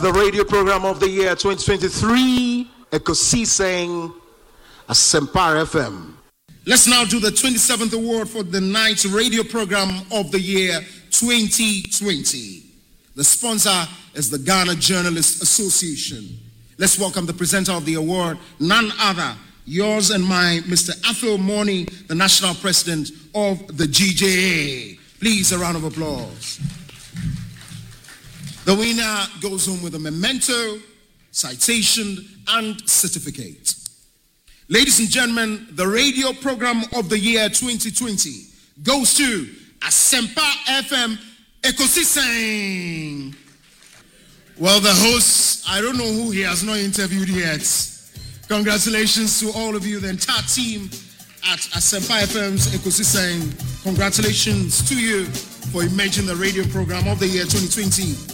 The radio program of the year 2023, Ekosiseng Asempa FM. Let's now do the 27th award for the night's radio program of the year 2020. The sponsor is the Ghana Journalists Association. Let's welcome the presenter of the award, none other, yours and mine, Mr. Athol Morning, the national president of the GJA. Please, a round of applause. The winner goes home with a memento, citation, and certificate. Ladies and gentlemen, the radio program of the year 2020 goes to Asempa FM Ekosiseng. Well, the host, I don't know who he has not interviewed yet. Congratulations to all of you, the entire team at Asempa FM's Ekosiseng. Congratulations to you for emerging the radio program of the year 2020.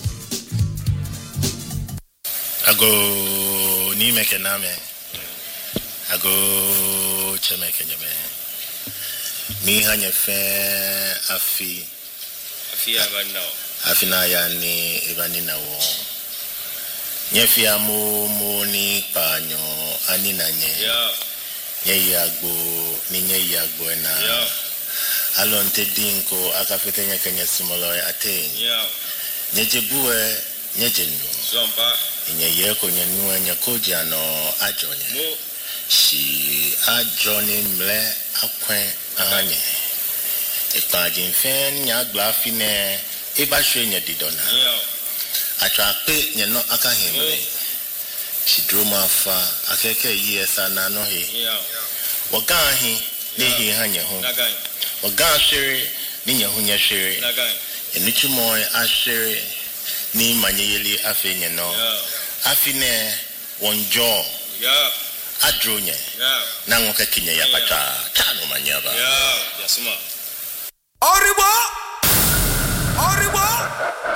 Ago ni mekename. Ago chemeke nyame. Mi hanye fe afi abanao. Afina yani ibani nawo. Nyefi amu ni panyo anina nye. Nye yagbo ni nye yagbo na. Alonte dinko akafete nyekenya simolo ate. Nye jebuwe nye jenu. Zomba. Nye yeko nye nuwe nye koja no ajonye. Si ajoni mle akwen anye. Ekpanjin fen nyagla fine eba shwe nye didona. Atwa pe nye no akahimle. Si droma afa akeke yesa na no he. Wagahi ni hi hanye hon. Wagan shere ni nye hunye shere. Enuchu moe ashere ni manyeli afe nye no. Afine wonjo. Adronye. Na ngoke kinye ya pata. Tano manyaba. Yasuma.